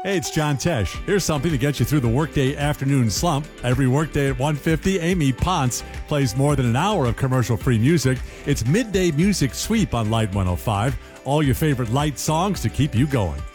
Hey, it's John Tesh. Here's something to get you through the workday afternoon slump. Every workday at 1:50, Amy Ponce plays more than an hour of commercial-free music. It's Midday Music Sweep on Light 105. All your favorite light songs to keep you going.